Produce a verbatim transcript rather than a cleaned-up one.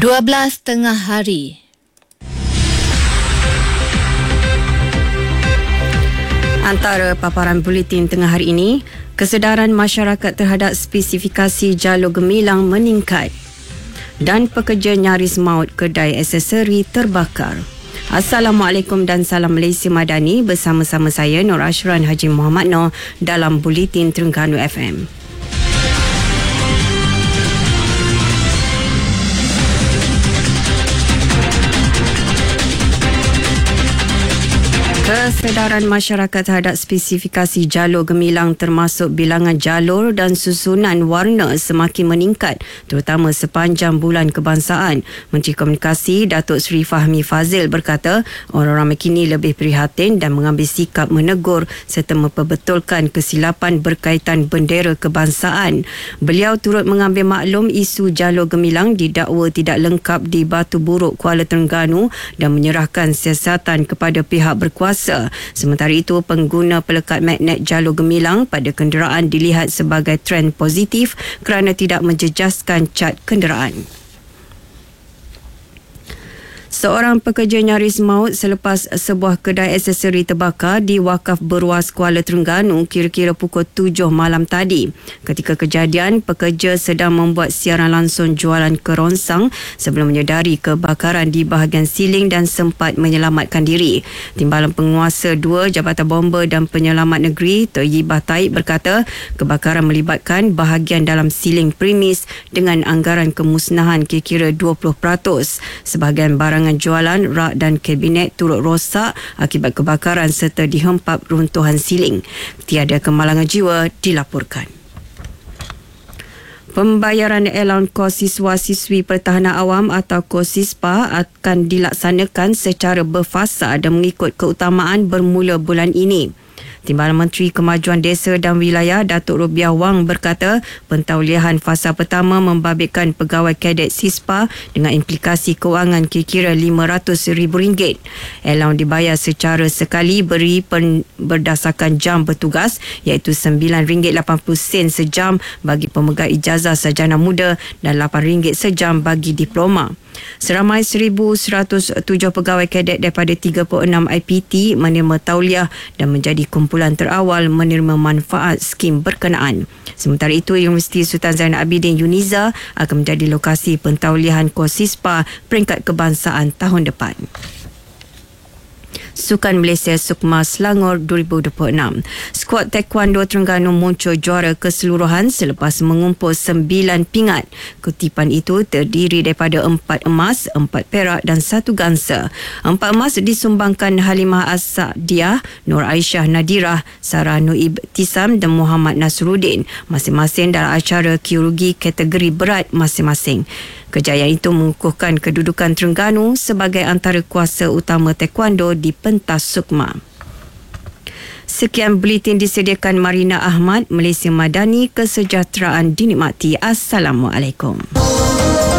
dua belas tengah hari. Antara paparan buletin tengah hari ini, kesedaran masyarakat terhadap spesifikasi jalur gemilang meningkat dan pekerja nyaris maut kedai aksesori terbakar. Assalamualaikum dan salam Malaysia Madani, bersama-sama saya Nur Ashran Haji Muhammad Noor dalam Buletin Terengganu F M. Kesedaran masyarakat terhadap spesifikasi jalur gemilang termasuk bilangan jalur dan susunan warna semakin meningkat, terutama sepanjang bulan kebangsaan. Menteri Komunikasi Datuk Seri Fahmi Fadzil berkata orang ramai kini lebih prihatin dan mengambil sikap menegur serta memperbetulkan kesilapan berkaitan bendera kebangsaan. Beliau turut mengambil maklum isu jalur gemilang didakwa tidak lengkap di Batu Buruk, Kuala Terengganu dan menyerahkan siasatan kepada pihak berkuasa. Sementara itu, pengguna pelekat magnet jalur gemilang pada kenderaan dilihat sebagai trend positif kerana tidak menjejaskan cat kenderaan. Seorang pekerja nyaris maut selepas sebuah kedai aksesori terbakar di Wakaf Berwas, Kuala Terengganu kira-kira pukul tujuh malam tadi. Ketika kejadian, pekerja sedang membuat siaran langsung jualan kerongsang sebelum menyedari kebakaran di bahagian siling dan sempat menyelamatkan diri. Timbalan Penguasa dua Jabatan Bomba dan Penyelamat Negeri Thayyibah Taib berkata kebakaran melibatkan bahagian dalam siling premis dengan anggaran kemusnahan kira-kira dua puluh peratus. Sebahagian barang jualan, rak dan kabinet turut rosak akibat kebakaran serta dihempap runtuhan siling. Tiada kemalangan jiwa dilaporkan. Pembayaran allowance kos siswa-siswi pertahanan awam atau KOSISPA akan dilaksanakan secara berfasa dan mengikut keutamaan bermula bulan ini. Timbalan Menteri Kemajuan Desa dan Wilayah Datuk Rubiah Wang berkata pentauliahan fasa pertama membabitkan pegawai kadet SISPA dengan implikasi kewangan kira-kira lima ratus ribu ringgit. Allowance dibayar secara sekali beri pen, berdasarkan jam bertugas iaitu sembilan ringgit lapan puluh sen sejam bagi pemegang ijazah sarjana muda dan lapan ringgit sejam bagi diploma. Seramai seribu seratus tujuh pegawai kadet daripada tiga puluh enam I P T menerima tauliah dan menjadi kumpulan terawal menerima manfaat skim berkenaan. Sementara itu, Universiti Sultan Zainal Abidin UNIZA akan menjadi lokasi pentauliahan KOSISPA peringkat kebangsaan tahun depan. Sukan Malaysia Sukma Selangor dua ribu dua puluh enam. Skuad Taekwondo Terengganu muncul juara keseluruhan selepas mengumpul sembilan pingat. Kutipan itu terdiri daripada empat emas, empat perak dan satu gangsa. Empat emas disumbangkan Halimah As-Sa'diah, Nur Aisyah Nadirah, Sarah Nuib Tisam dan Muhammad Nasruddin, masing-masing dalam acara kirugi kategori berat masing-masing. Kejayaan itu mengukuhkan kedudukan Terengganu sebagai antara kuasa utama taekwondo di pentas Sukma. Sekian buletin disediakan Marina Ahmad, Malaysia Madani, kesejahteraan dinikmati. Assalamualaikum.